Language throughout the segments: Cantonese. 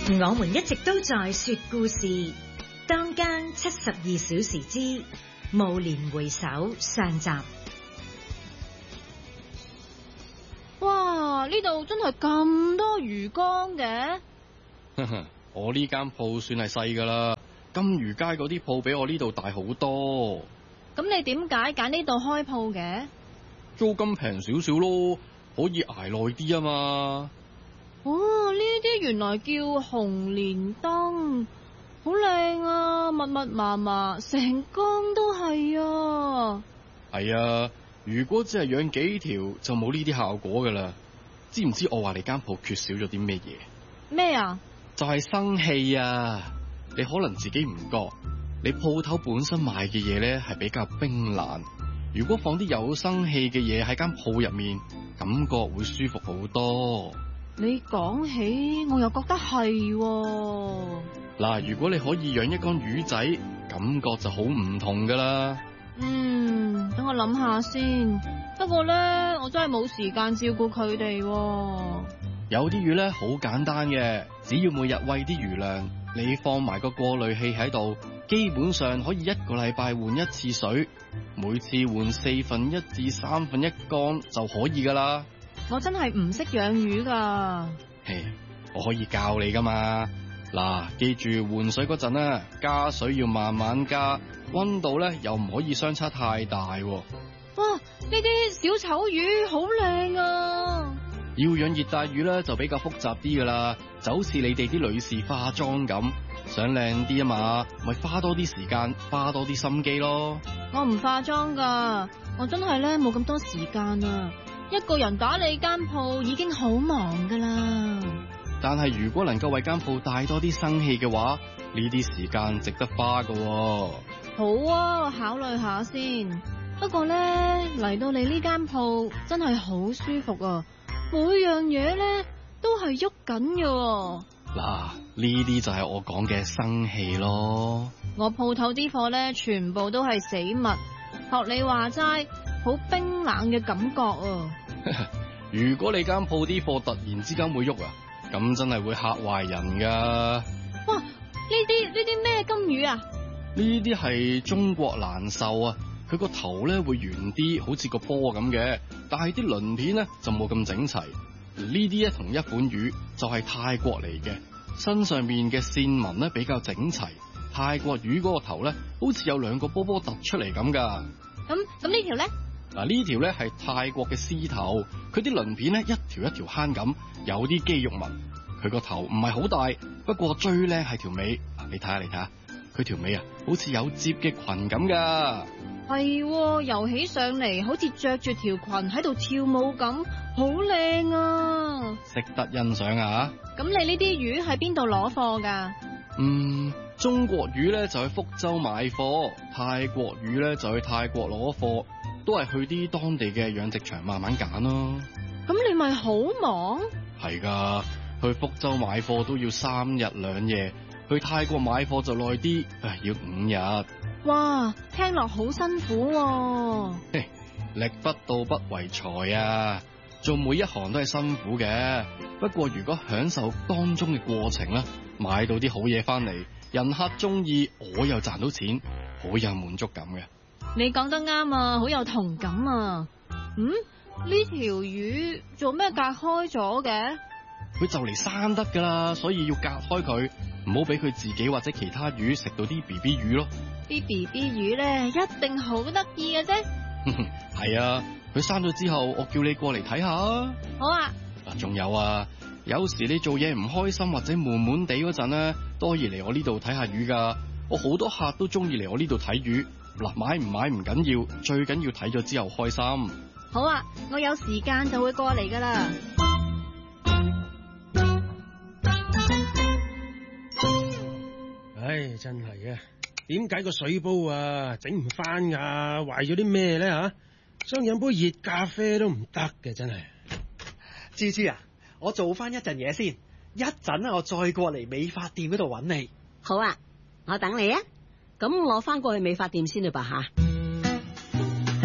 我們一直都在說故事，當間72小時之暮年回首上集。 哇！呢度真係咁多魚缸嘅。 我呢間鋪算係細噶啦，金魚街嗰啲鋪比我呢度大好多。 咁你點解揀呢度開鋪嘅？ 租金平少少咯，可以捱耐啲啊嘛。 哦，呢啲原來叫紅蓮燈，好靚啊，密密麻麻，成缸都係啊。 係啊，如果只係養幾條就冇呢啲效果噶啦。知唔知我話你間鋪缺少咗啲咩嘢？ 咩啊？ 就係生氣啊！你可能自己唔覺，你鋪頭本身賣嘅嘢咧係比較冰冷，如果放啲有生氣嘅嘢喺間鋪入面，感覺會舒服好多。 你講起我又覺得係喎。 嗱，如果你可以養一缸魚仔，感覺就好唔同噶啦。 等我諗下先。不過咧，我真係冇時間照顧佢哋。 有啲魚咧好簡單嘅，只要每日餵啲魚糧，你放埋個過濾器喺度，基本上可以1個禮拜換一次水，每次換1/4至1/3缸就可以噶啦。 我真係唔識養魚噶。 嘿，我可以教你噶嘛。嗱，記住換水嗰陣啊，加水要慢慢加，溫度咧又唔可以相差太大。 哇，呢啲小丑魚好靚啊！ 要養熱帶魚咧就比較複雜啲噶啦，就好似你哋啲女士化妝咁，想靚啲啊嘛，咪花多啲時間，花多啲心機咯。 我唔化妝噶，我真係咧冇咁多時間啊，一個人打理間鋪已經好忙噶啦。 但係如果能夠為間鋪帶多啲生氣嘅話，呢啲時間值得花噶。 好啊，我考慮下先。不過咧嚟到你呢間鋪真係好舒服啊，每樣嘢咧都係喐緊嘅。 嗱，呢啲就係我講嘅生氣咯。 我鋪頭啲貨咧全部都係死物，學你話齋，好冰冷嘅感覺啊。 如果你間鋪啲貨突然之間會喐啊，咁真係會嚇壞人噶。 哇！呢啲咩金魚啊？ 呢啲係中國蘭壽啊，佢個頭咧會圓啲，好似個波咁嘅，但係啲鱗片咧就冇咁整齊。呢啲咧同一款魚就係泰國嚟嘅，身上面嘅線紋咧比較整齊。泰國魚嗰個頭咧好似有2個波波突出嚟咁噶。 咁呢條咧？ 嗱，呢條咧係泰國嘅獅頭，佢啲鱗片咧一條一條坑咁，有啲肌肉紋。佢個頭唔係好大，不過最靚係條尾。你睇下，佢條尾啊，好似有摺嘅裙咁噶。 係，游起上嚟好似着住條裙喺度跳舞咁，好靚啊！ 識得欣賞啊！ 咁你呢啲魚喺邊度攞貨噶？ 中國魚咧就去福州買貨，泰國魚咧就去泰國攞貨，都係去啲當地嘅養殖場慢慢揀咯。 咁你咪好忙？ 係噶，去福州買貨都要3日2夜，去泰國買貨就耐啲，要5日。 哇，聽落好辛苦喎。 力不到不為財啊！做每一行都係辛苦嘅，不過如果享受當中嘅過程啦，買到啲好嘢翻嚟，人客中意，我又賺到錢，好有滿足感嘅。 你講得啱啊，好有同感啊。呢條魚做咩隔開咗嘅？ 佢就嚟生得噶啦，所以要隔開佢，唔好俾佢自己或者其他魚食到啲 BB 魚咯。 啲 BB 魚咧一定好得意嘅啫。 係啊，佢生咗之後，我叫你過嚟睇下啊。 好啊。 嗱，仲有啊，有時你做嘢唔開心或者悶悶地嗰陣咧，都可以嚟我呢度睇下魚噶。我好多客都中意嚟我呢度睇魚。嗱，買唔買唔緊要，最緊要睇咗之後開心。 好啊，我有時間就會過嚟噶啦。 唉，真係啊！點解個水煲啊整唔翻噶？壞咗啲咩咧吓？想飲杯熱咖啡都唔得嘅，真係。 芝芝啊，我做翻一陣嘢先，一陣咧我再過嚟美髮店嗰度揾你。 好啊，我等你啊。咁我翻過去美髮店先啦吧吓。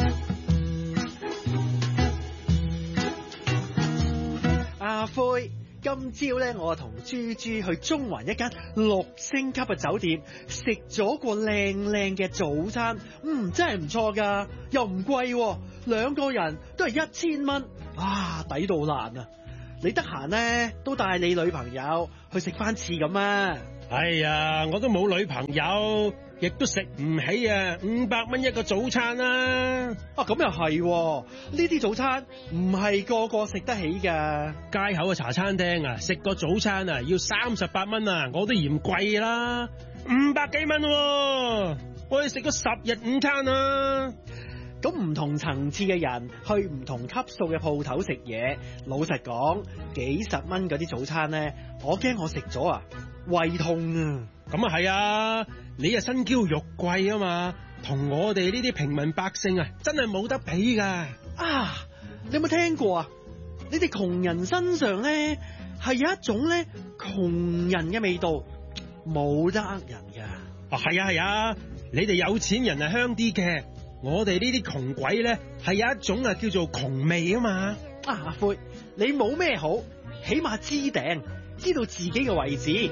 阿灰， 今朝咧，我同豬豬去中環一間6星級嘅酒店食咗個靚靚嘅早餐，真係唔錯噶，又唔貴，2個人都係1000蚊，抵到爛啊！你得閒咧都帶你女朋友去食翻次咁啊！ 哎呀，我都冇女朋友，亦都食唔起啊！500蚊一個早餐啊！ 咁又係，呢啲早餐唔係個個食得起噶。 街口嘅茶餐廳啊，食個早餐啊要38蚊啊，我都嫌貴啦，500幾蚊，我哋食咗10日午餐啊！ 咁唔同層次嘅人去唔同級數嘅鋪頭食嘢，老實講，幾十蚊嗰啲早餐咧，我驚我食咗啊，胃痛啊！ 咁啊係啊，你啊身嬌肉貴啊嘛，同我哋呢啲平民百姓啊，真係冇得比噶。 你有冇聽過啊？你哋窮人身上咧係有一種咧窮人嘅味道，冇得呃人噶。 係啊，你哋有錢人係香啲嘅。我哋呢啲窮鬼咧，係有一種叫做窮味啊嘛。 阿灰，你冇咩好，起碼知頂，知道自己嘅位置。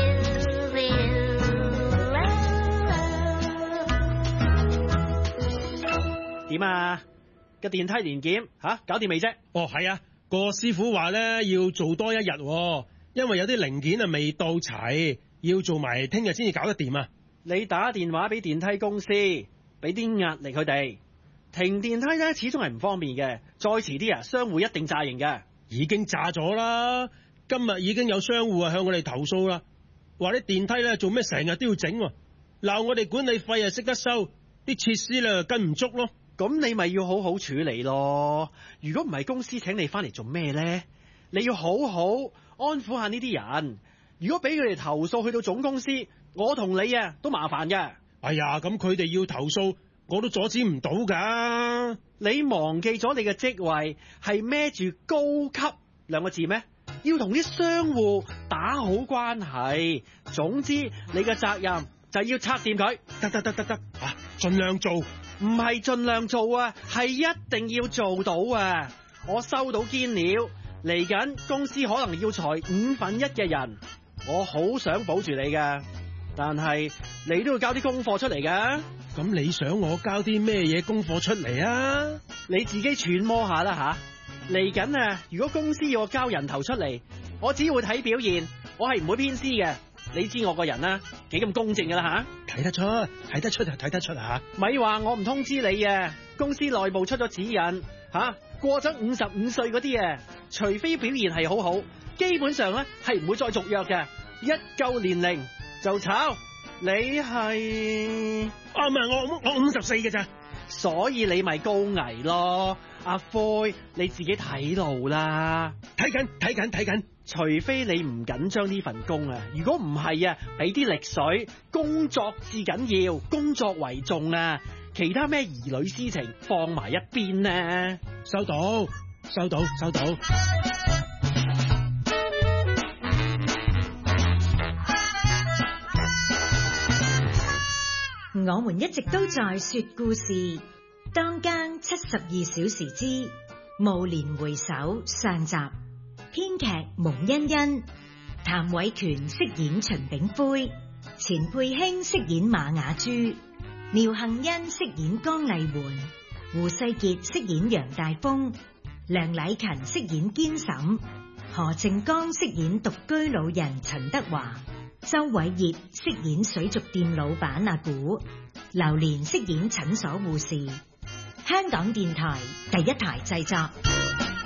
點啊？個電梯年檢搞掂未啫？ 係啊，個師傅話咧要做多1日，因為有啲零件未到齊，要做埋聽日先至搞得掂啊。 你打電話俾電梯公司，俾啲壓力佢哋，停電梯咧始終係唔方便嘅，再遲啲商戶一定炸營嘅。 已經炸咗啦，今日已經有商戶向我哋投訴啦，話啲電梯咧做咩成日都要整，鬧我哋管理費識得收，啲設施咧跟唔足咯。 咁你咪要好好處理咯，如果唔係公司請你翻嚟做咩咧？你要好好安撫下呢啲人，如果俾佢哋投訴去到總公司，我同你都麻煩嘅。 哎呀，咁佢哋要投訴，我都阻止唔到噶。 你忘記咗你嘅職位係孭住高級2個字咩？要同啲商戶打好關係。總之，你嘅責任就係要拆掂佢。 得，盡量做。 唔係盡量做啊，係一定要做到啊！我收到堅料，嚟緊公司可能要裁1/5嘅人，我好想保住你噶。但係你都要交啲功課出嚟噶。 咁你想我交啲咩嘢功課出嚟啊？ 你自己揣摩下啦吓。嚟緊啊，如果公司要我交人頭出嚟，我只會睇表現，我係唔會偏私嘅。你知我個人啦，幾咁公正噶啦吓。睇得出啊！咪話我唔通知你啊！公司內部出咗指引過咗55歲嗰啲除非表現係好好，基本上咧係唔會再續約嘅。一夠年齡就炒。你係唔係我54嘅咋， 所以你咪高危咯。阿灰，你自己睇路啦。睇緊。除非你唔緊張呢份工啊，如果唔係俾啲力水，工作至緊要，工作為重啊，其他咩兒女私情放埋一邊啊。 收到。 我們一直都在說故事，當間72小時之暮年回首上集，編劇蒙欣欣，譚偉權飾演秦炳輝，錢佩卿飾演馬雅珠，廖幸欣飾演江麗媛，胡世傑飾演楊大風，梁禮勤飾演堅嬸，何靜江飾演獨居老人陳德華，周偉業飾演水族店老闆阿古，榴蓮飾演診所護士。香港電台第1台製作。